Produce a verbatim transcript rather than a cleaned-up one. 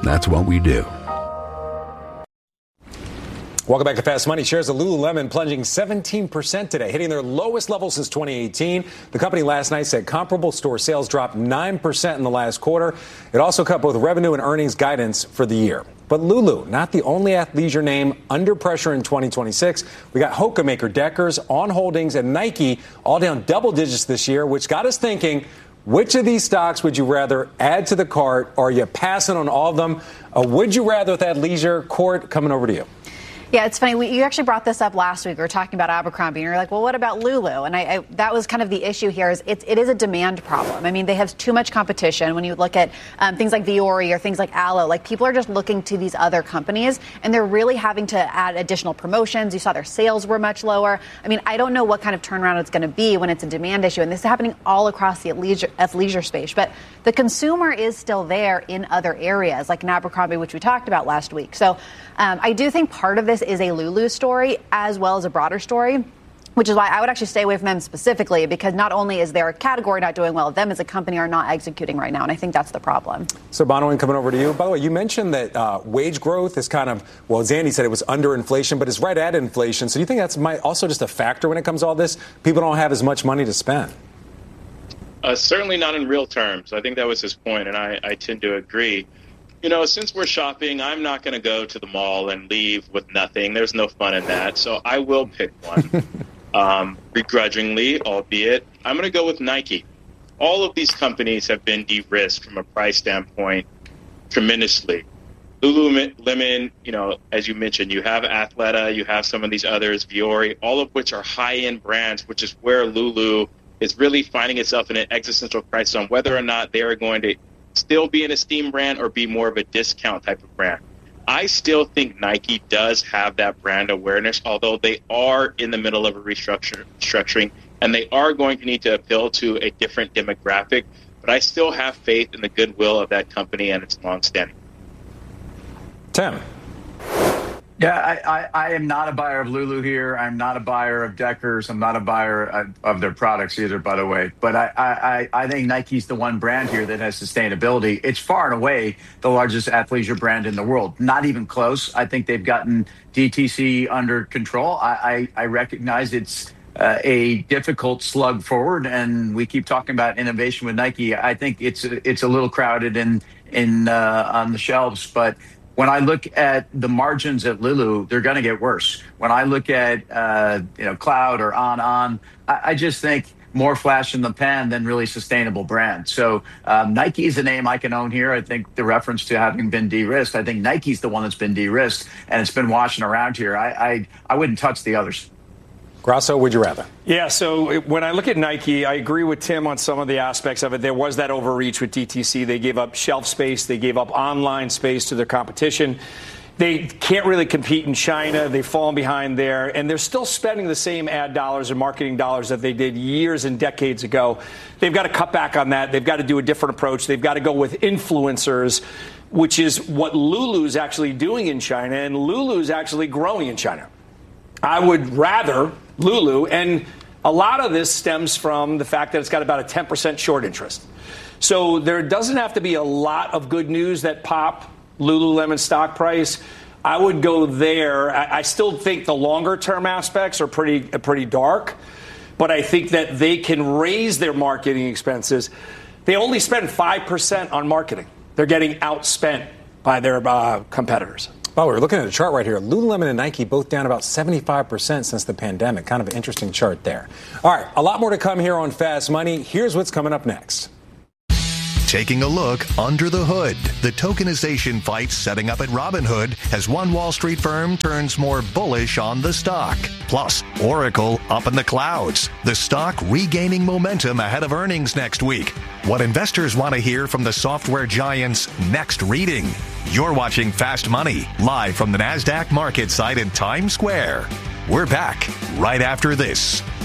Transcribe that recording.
That's what we do. Welcome back to Fast Money. Shares of Lululemon plunging seventeen percent today, hitting their lowest level since twenty eighteen. The company last night said comparable store sales dropped nine percent in the last quarter. It also cut both revenue and earnings guidance for the year. But Lulu, not the only athleisure name under pressure in twenty twenty-six. We got Hoka maker Deckers, On Holdings, and Nike all down double digits this year, which got us thinking, which of these stocks would you rather add to the cart, or are you passing on all of them? Uh, would you rather with athleisure? Court, coming over to you. Yeah, it's funny. We, you actually brought this up last week. We were talking about Abercrombie, and you're like, well, what about Lulu? And I, I, that was kind of the issue here. Is it, it is a demand problem. I mean, they have too much competition. When you look at um, things like Vuori or things like Alo, like people are just looking to these other companies, and they're really having to add additional promotions. You saw their sales were much lower. I mean, I don't know what kind of turnaround it's going to be when it's a demand issue, and this is happening all across the athleisure, athleisure space. But the consumer is still there in other areas, like in Abercrombie, which we talked about last week. So um, I do think part of this is a Lulu story as well as a broader story, which is why I would actually stay away from them specifically, because not only is their category not doing well, them as a company are not executing right now, and I think that's the problem. So, Bonawyn, coming over to you. By the way, you mentioned that uh, wage growth is kind of, well, Zandy said it was under inflation, but it's right at inflation. So do you think that's might also just a factor when it comes to all this? People don't have as much money to spend. Uh, certainly not in real terms. I think that was his point, and I, I tend to agree. You know, since we're shopping, I'm not going to go to the mall and leave with nothing. There's no fun in that. So I will pick one, um, begrudgingly, albeit. I'm going to go with Nike. All of these companies have been de-risked from a price standpoint tremendously. Lululemon, you know, as you mentioned, you have Athleta, you have some of these others, Vuori, all of which are high-end brands, which is where Lulu is really finding itself in an existential crisis on whether or not they are going to still be an esteemed brand or be more of a discount type of brand. I still think Nike does have that brand awareness, although they are in the middle of a restructure, restructuring, and they are going to need to appeal to a different demographic. But I still have faith in the goodwill of that company and its longstanding. Tim. Yeah, I, I, I am not a buyer of Lulu here. I'm not a buyer of Deckers. I'm not a buyer of, of their products either, by the way. But I, I, I think Nike's the one brand here that has sustainability. It's far and away the largest athleisure brand in the world. Not even close. I think they've gotten D T C under control. I, I, I recognize it's uh, a difficult slug forward, and we keep talking about innovation with Nike. I think it's it's a little crowded in in uh, on the shelves, but when I look at the margins at Lulu, they're going to get worse. When I look at uh, you know Cloud or On On, I, I just think more flash in the pan than really sustainable brand. So um, Nike is a name I can own here. I think the reference to having been de-risked, I think Nike's the one that's been de-risked, and it's been washing around here. I I, I wouldn't touch the others. Grasso, would you rather? Yeah, so when I look at Nike, I agree with Tim on some of the aspects of it. There was that overreach with D T C. They gave up shelf space. They gave up online space to their competition. They can't really compete in China. They've fallen behind there. And they're still spending the same ad dollars and marketing dollars that they did years and decades ago. They've got to cut back on that. They've got to do a different approach. They've got to go with influencers, which is what Lulu's actually doing in China. And Lulu's actually growing in China. I would rather Lulu, and a lot of this stems from the fact that it's got about a ten percent short interest. So there doesn't have to be a lot of good news that pop Lululemon stock price. I would go there. I, I still think the longer term aspects are pretty pretty dark, but I think that they can raise their marketing expenses. They only spend five percent on marketing. They're getting outspent by their uh, competitors. Oh, we're looking at a chart right here. Lululemon and Nike both down about seventy-five percent since the pandemic. Kind of an interesting chart there. All right, a lot more to come here on Fast Money. Here's what's coming up next. Taking a look under the hood. The tokenization fight setting up at Robinhood as one Wall Street firm turns more bullish on the stock. Plus, Oracle up in the clouds. The stock regaining momentum ahead of earnings next week. What investors want to hear from the software giant's next reading. You're watching Fast Money, live from the NASDAQ market site in Times Square. We're back right after this.